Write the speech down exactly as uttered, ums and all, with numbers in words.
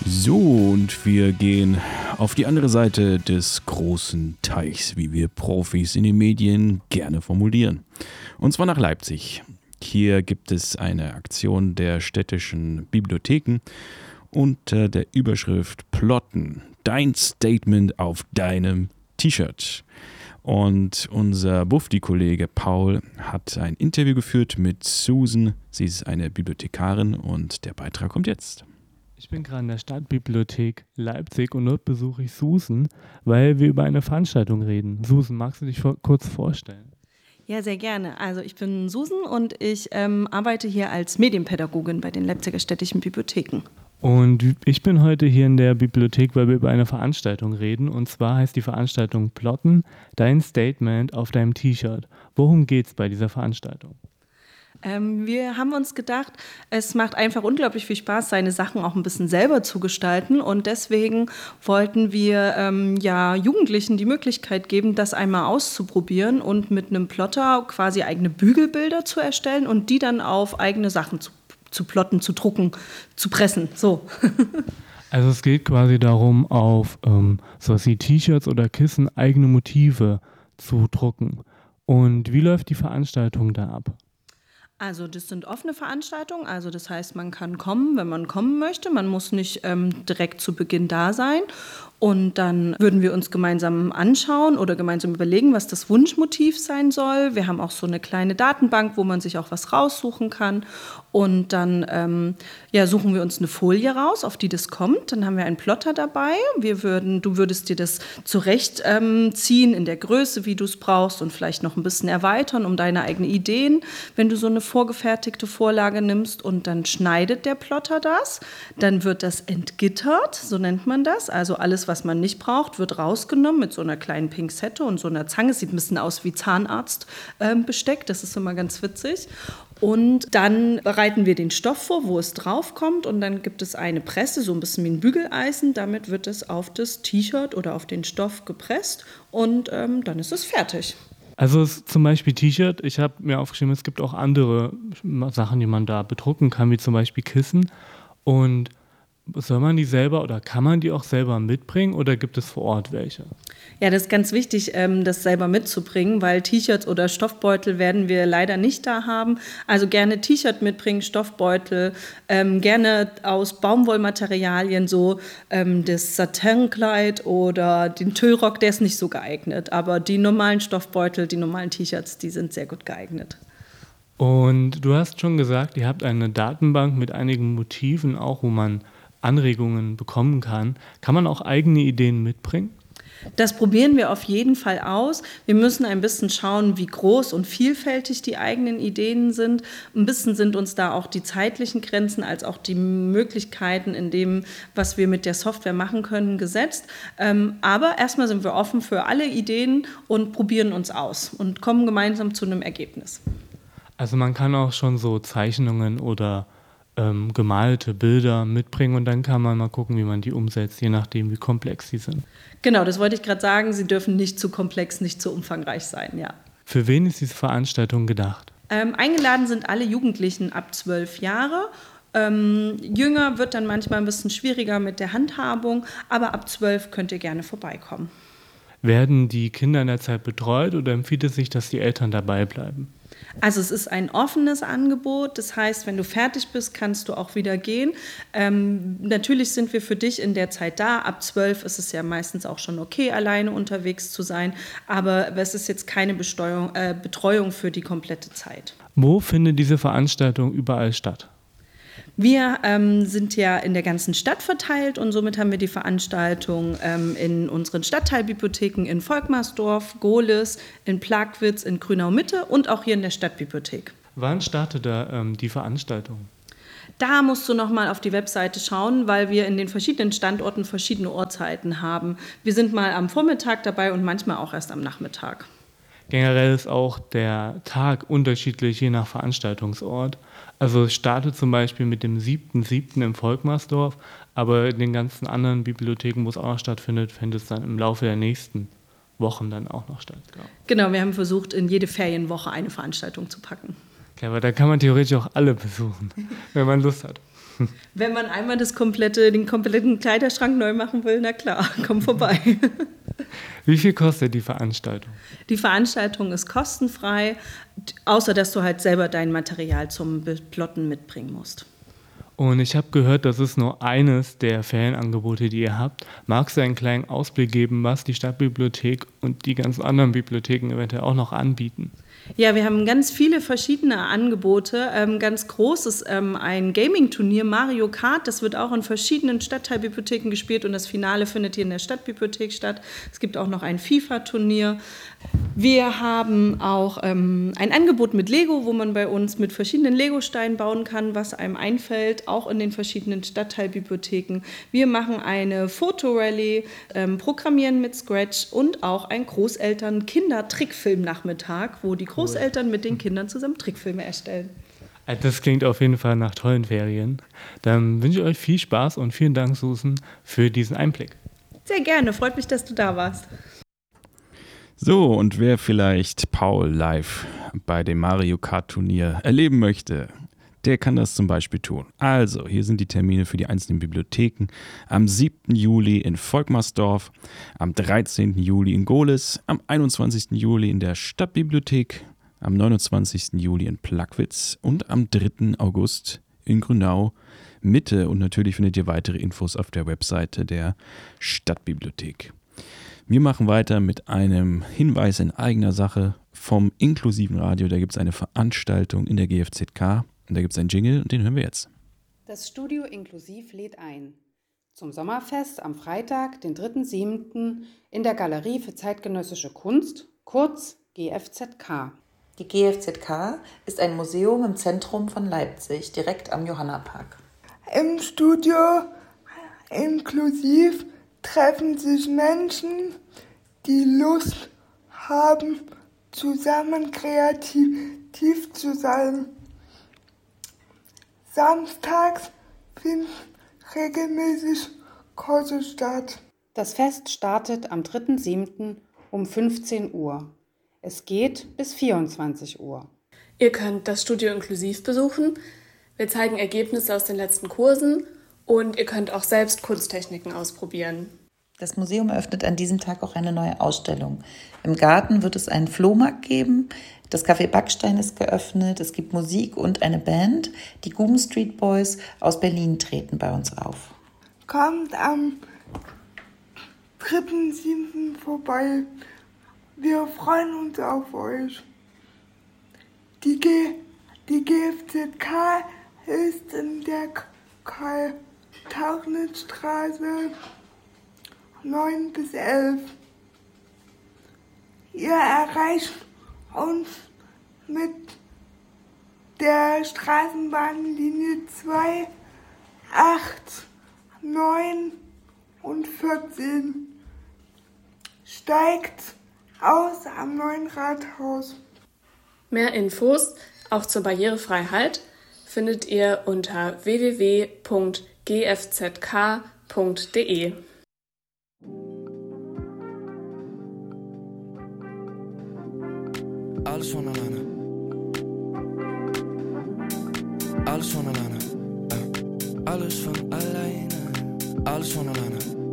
So, und wir gehen auf die andere Seite des großen Teichs, wie wir Profis in den Medien gerne formulieren. Und zwar nach Leipzig. Hier gibt es eine Aktion der städtischen Bibliotheken unter der Überschrift Plotten. Dein Statement auf deinem T-Shirt. Und unser Bufdi-Kollege Paul hat ein Interview geführt mit Susan. Sie ist eine Bibliothekarin und der Beitrag kommt jetzt. Ich bin gerade in der Stadtbibliothek Leipzig und dort besuche ich Susan, weil wir über eine Veranstaltung reden. Susan, magst du dich vor- kurz vorstellen? Ja, sehr gerne. Also ich bin Susan und ich ähm, arbeite hier als Medienpädagogin bei den Leipziger städtischen Bibliotheken. Und ich bin heute hier in der Bibliothek, weil wir über eine Veranstaltung reden. Und zwar heißt die Veranstaltung Plotten, dein Statement auf deinem T-Shirt. Worum geht es bei dieser Veranstaltung? Ähm, wir haben uns gedacht, es macht einfach unglaublich viel Spaß, seine Sachen auch ein bisschen selber zu gestalten. Und deswegen wollten wir ähm, ja, Jugendlichen die Möglichkeit geben, das einmal auszuprobieren und mit einem Plotter quasi eigene Bügelbilder zu erstellen und die dann auf eigene Sachen zu, zu plotten, zu drucken, zu pressen. So. Also es geht quasi darum, auf ähm, sowas wie T-Shirts oder Kissen eigene Motive zu drucken. Und wie läuft die Veranstaltung da ab? Also das sind offene Veranstaltungen, also das heißt, man kann kommen, wenn man kommen möchte. Man muss nicht ähm, direkt zu Beginn da sein. Und dann würden wir uns gemeinsam anschauen oder gemeinsam überlegen, was das Wunschmotiv sein soll. Wir haben auch so eine kleine Datenbank, wo man sich auch was raussuchen kann. Und dann ähm, ja, suchen wir uns eine Folie raus, auf die das kommt. Dann haben wir einen Plotter dabei. Wir würden, du würdest dir das zurecht ähm, ziehen in der Größe, wie du es brauchst und vielleicht noch ein bisschen erweitern um deine eigenen Ideen, wenn du so eine vorgefertigte Vorlage nimmst. Und dann schneidet der Plotter das. Dann wird das entgittert, so nennt man das. Also alles, was man nicht braucht, wird rausgenommen mit so einer kleinen Pinzette und so einer Zange. Sieht ein bisschen aus wie Zahnarztbesteck, ähm, das ist immer ganz witzig. Und dann bereiten wir den Stoff vor, wo es draufkommt. Und dann gibt es eine Presse, so ein bisschen wie ein Bügeleisen. Damit wird es auf das T-Shirt oder auf den Stoff gepresst und ähm, dann ist es fertig. Also es, zum Beispiel T-Shirt, ich habe mir aufgeschrieben, es gibt auch andere Sachen, die man da bedrucken kann, wie zum Beispiel Kissen. Und soll man die selber oder kann man die auch selber mitbringen oder gibt es vor Ort welche? Ja, das ist ganz wichtig, das selber mitzubringen, weil T-Shirts oder Stoffbeutel werden wir leider nicht da haben. Also gerne T-Shirt mitbringen, Stoffbeutel, ähm, gerne aus Baumwollmaterialien, so ähm, das Satinkleid oder den Tüllrock, der ist nicht so geeignet. Aber die normalen Stoffbeutel, die normalen T-Shirts, die sind sehr gut geeignet. Und du hast schon gesagt, ihr habt eine Datenbank mit einigen Motiven auch, wo man Anregungen bekommen kann. Kann man auch eigene Ideen mitbringen? Das probieren wir auf jeden Fall aus. Wir müssen ein bisschen schauen, wie groß und vielfältig die eigenen Ideen sind. Ein bisschen sind uns da auch die zeitlichen Grenzen als auch die Möglichkeiten in dem, was wir mit der Software machen können, gesetzt. Aber erstmal sind wir offen für alle Ideen und probieren uns aus und kommen gemeinsam zu einem Ergebnis. Also man kann auch schon so Zeichnungen oder ähm, gemalte Bilder mitbringen und dann kann man mal gucken, wie man die umsetzt, je nachdem, wie komplex sie sind. Genau, das wollte ich gerade sagen. Sie dürfen nicht zu komplex, nicht zu umfangreich sein, ja. Für wen ist diese Veranstaltung gedacht? Ähm, eingeladen sind alle Jugendlichen ab zwölf Jahre. Ähm, jünger wird dann manchmal ein bisschen schwieriger mit der Handhabung, aber ab zwölf könnt ihr gerne vorbeikommen. Werden die Kinder in der Zeit betreut oder empfiehlt es sich, dass die Eltern dabei bleiben? Also es ist ein offenes Angebot, das heißt, wenn du fertig bist, kannst du auch wieder gehen. Ähm, natürlich sind wir für dich in der Zeit da. Ab zwölf ist es ja meistens auch schon okay, alleine unterwegs zu sein, aber es ist jetzt keine Besteuerung, äh, Betreuung für die komplette Zeit. Wo findet diese Veranstaltung überall statt? Wir ähm, sind ja in der ganzen Stadt verteilt und somit haben wir die Veranstaltung ähm, in unseren Stadtteilbibliotheken in Volkmarsdorf, Gohlis, in Plagwitz, in Grünau-Mitte und auch hier in der Stadtbibliothek. Wann startet da ähm, die Veranstaltung? Da musst du noch mal auf die Webseite schauen, weil wir in den verschiedenen Standorten verschiedene Uhrzeiten haben. Wir sind mal am Vormittag dabei und manchmal auch erst am Nachmittag. Generell ist auch der Tag unterschiedlich, je nach Veranstaltungsort. Also es startet zum Beispiel mit dem siebten siebten im Volkmarsdorf, aber in den ganzen anderen Bibliotheken, wo es auch noch stattfindet, findet es dann im Laufe der nächsten Wochen dann auch noch statt. Genau, genau wir haben versucht, in jede Ferienwoche eine Veranstaltung zu packen. Okay, aber da kann man theoretisch auch alle besuchen, wenn man Lust hat. Wenn man einmal das komplette, den kompletten Kleiderschrank neu machen will, na klar, komm vorbei. Wie viel kostet die Veranstaltung? Die Veranstaltung ist kostenfrei, außer dass du halt selber dein Material zum Beplotten mitbringen musst. Und ich habe gehört, das ist nur eines der Ferienangebote, die ihr habt. Magst du einen kleinen Ausblick geben, was die Stadtbibliothek und die ganzen anderen Bibliotheken eventuell auch noch anbieten? Ja, wir haben ganz viele verschiedene Angebote. Ähm, ganz groß ist ähm, ein Gaming-Turnier, Mario Kart. Das wird auch in verschiedenen Stadtteilbibliotheken gespielt und das Finale findet hier in der Stadtbibliothek statt. Es gibt auch noch ein FIFA-Turnier. Wir haben auch ähm, ein Angebot mit Lego, wo man bei uns mit verschiedenen Lego-Steinen bauen kann, was einem einfällt, auch in den verschiedenen Stadtteilbibliotheken. Wir machen eine Fotorally, ähm, programmieren mit Scratch und auch einen Großeltern-Kinder-Trickfilm-Nachmittag, wo die Großeltern mit den Kindern zusammen Trickfilme erstellen. Das klingt auf jeden Fall nach tollen Ferien. Dann wünsche ich euch viel Spaß und vielen Dank, Susan, für diesen Einblick. Sehr gerne, freut mich, dass du da warst. So, und wer vielleicht Paul live bei dem Mario Kart Turnier erleben möchte, der kann das zum Beispiel tun. Also, hier sind die Termine für die einzelnen Bibliotheken. Am siebten Juli in Volkmarsdorf, am dreizehnten Juli in Gohlis, am einundzwanzigsten Juli in der Stadtbibliothek, am neunundzwanzigsten Juli in Plagwitz und am dritten August in Grünau Mitte. Und natürlich findet ihr weitere Infos auf der Webseite der Stadtbibliothek. Wir machen weiter mit einem Hinweis in eigener Sache vom inklusiven Radio. Da gibt es eine Veranstaltung in der G F Z K und da gibt es einen Jingle und den hören wir jetzt. Das Studio Inklusiv lädt ein zum Sommerfest am Freitag, den dritten siebten in der Galerie für zeitgenössische Kunst, kurz G F Z K. Die G F Z K ist ein Museum im Zentrum von Leipzig, direkt am Johannapark. Im Studio Inklusiv treffen sich Menschen, die Lust haben, zusammen kreativ zu sein. Samstags finden regelmäßig Kurse statt. Das Fest startet am dritten siebten um fünfzehn Uhr. Es geht bis vierundzwanzig Uhr. Ihr könnt das Studio Inklusiv besuchen. Wir zeigen Ergebnisse aus den letzten Kursen und ihr könnt auch selbst Kunsttechniken ausprobieren. Das Museum eröffnet an diesem Tag auch eine neue Ausstellung. Im Garten wird es einen Flohmarkt geben. Das Café Backstein ist geöffnet. Es gibt Musik und eine Band. Die Guben Street Boys aus Berlin treten bei uns auf. Kommt am dritten siebten vorbei. Wir freuen uns auf euch. Die, G- die G F Z K ist in der Karl-Tauchnitz-Straße neun bis elf. Ihr erreicht uns mit der Straßenbahnlinie zwei, acht, neun und vierzehn. Steigt aus am neuen Rathaus. Mehr Infos, auch zur Barrierefreiheit, findet ihr unter w w w punkt g f z k punkt d e. Alles von alleine. Alles von alleine. Alles von alleine. Alles von alleine.